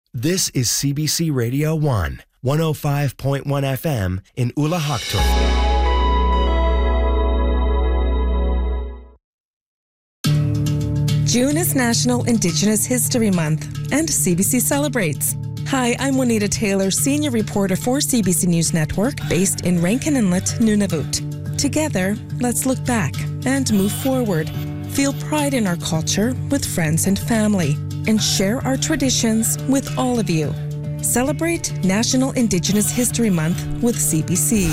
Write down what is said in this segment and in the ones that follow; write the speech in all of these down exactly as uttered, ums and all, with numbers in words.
This is C B C Radio one, one oh five point one F M in Ulahaktun. June is National Indigenous History Month, and C B C celebrates. Hi, I'm Juanita Taylor, senior reporter for C B C News Network, based in Rankin Inlet, Nunavut. Together, let's look back and move forward. Feel pride in our culture with friends and family, and share our traditions with all of you. Celebrate National Indigenous History Month with C B C.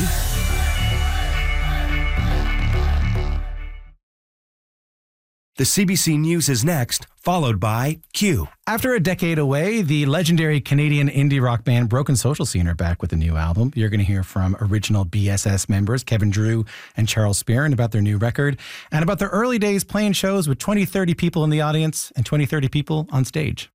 The C B C News is next, followed by Q. After a decade away, the legendary Canadian indie rock band Broken Social Scene are back with a new album. You're going to hear from original B S S members Kevin Drew and Charles Spearin about their new record and about their early days playing shows with twenty, thirty people in the audience and twenty, thirty people on stage.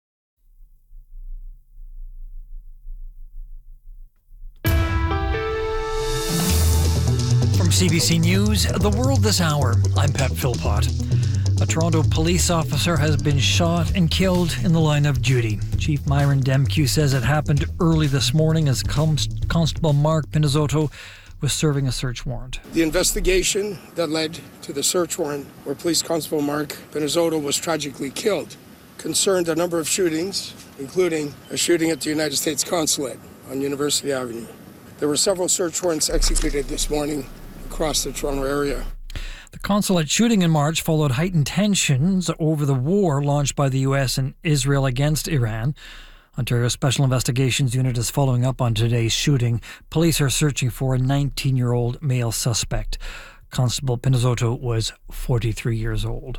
From C B C News, The World This Hour, I'm Pat Philpott. A Toronto police officer has been shot and killed in the line of duty. Chief Myron Demke says it happened early this morning as Constable Mark Pinizzotto was serving a search warrant. The investigation that led to the search warrant, where Police Constable Mark Pinizzotto was tragically killed, concerned a number of shootings, including a shooting at the United States Consulate on University Avenue. There were several search warrants executed this morning across the Toronto area. The consulate shooting in March followed heightened tensions over the war launched by the U S and Israel against Iran. Ontario Special Investigations Unit is following up on today's shooting. Police are searching for a nineteen-year-old male suspect. Constable Pinizzotto was forty-three years old.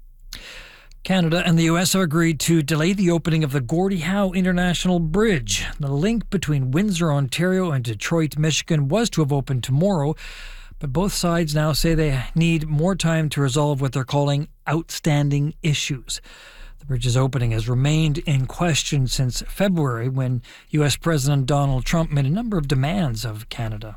Canada and the U S have agreed to delay the opening of the Gordie Howe International Bridge. The link between Windsor, Ontario and Detroit, Michigan was to have opened tomorrow, but both sides now say they need more time to resolve what they're calling outstanding issues. The bridge's opening has remained in question since February, when U S President Donald Trump made a number of demands of Canada.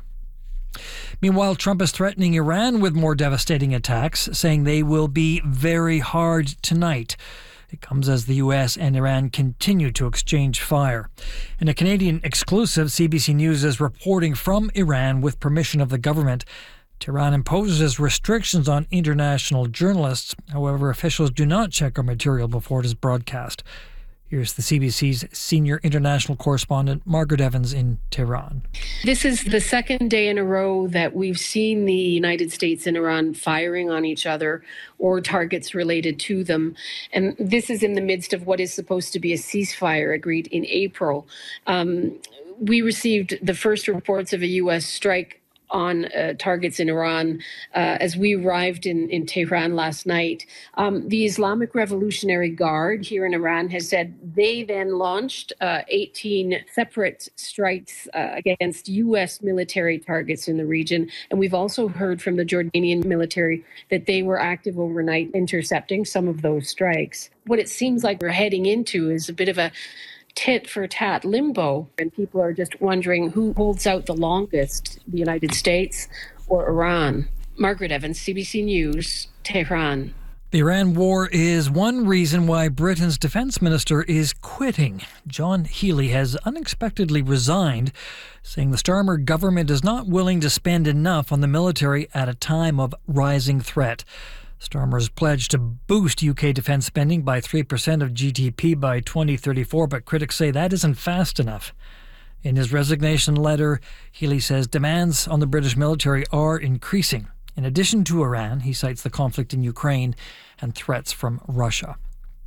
Meanwhile, Trump is threatening Iran with more devastating attacks, saying they will be very hard tonight. It comes as the U S and Iran continue to exchange fire. In a Canadian exclusive, C B C News is reporting from Iran with permission of the government. Tehran imposes restrictions on international journalists. However, officials do not check our material before it is broadcast. Here's the C B C's senior international correspondent, Margaret Evans in Tehran. This is the second day in a row that we've seen the United States and Iran firing on each other or targets related to them. And this is in the midst of what is supposed to be a ceasefire agreed in April. Um, we received the first reports of a U S strike on uh, targets in Iran uh, as we arrived in, in Tehran last night. Um, the Islamic Revolutionary Guard here in Iran has said they then launched uh, eighteen separate strikes uh, against U S military targets in the region. And we've also heard from the Jordanian military that they were active overnight intercepting some of those strikes. What it seems like we're heading into is a bit of a tit for tat limbo, and people are just wondering who holds out the longest, the United States or Iran. Margaret Evans, C B C News, Tehran. The Iran war is one reason why Britain's defence minister is quitting. John Healey has unexpectedly resigned, saying the Starmer government is not willing to spend enough on the military at a time of rising threat. Starmer's pledged to boost U K defence spending by three percent of G D P by twenty thirty-four, but critics say that isn't fast enough. In his resignation letter, Healey says demands on the British military are increasing. In addition to Iran, he cites the conflict in Ukraine and threats from Russia.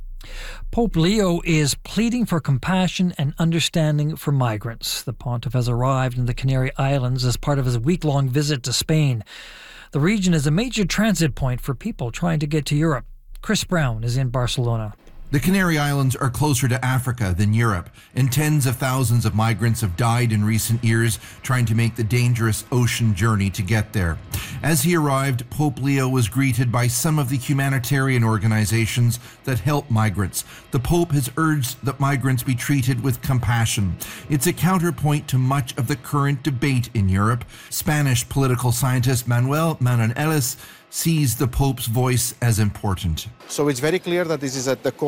Pope Leo is pleading for compassion and understanding for migrants. The pontiff has arrived in the Canary Islands as part of his week-long visit to Spain. The region is a major transit point for people trying to get to Europe. Chris Brown is in Barcelona. The Canary Islands are closer to Africa than Europe, and tens of thousands of migrants have died in recent years trying to make the dangerous ocean journey to get there. As he arrived, Pope Leo was greeted by some of the humanitarian organizations that help migrants. The Pope has urged that migrants be treated with compassion. It's a counterpoint to much of the current debate in Europe. Spanish political scientist Manuel Manon Ellis sees the Pope's voice as important. So it's very clear that this is at the core